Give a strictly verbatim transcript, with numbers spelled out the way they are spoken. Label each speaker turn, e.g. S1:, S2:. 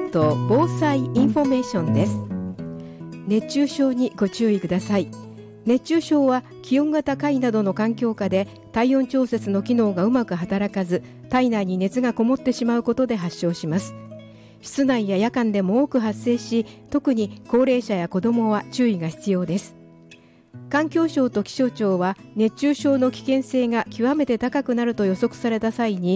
S1: と防災インフォメーションです。熱中症にご注意ください。熱中症は気温が高いなどの環境下で体温調節の機能がうまく働かず、体内に熱がこもってしまうことで発症します。室内や夜間でも多く発生し、特に高齢者や子どもは注意が必要です。環境省と気象庁は熱中症の危険性が極めて高くなると予測された際に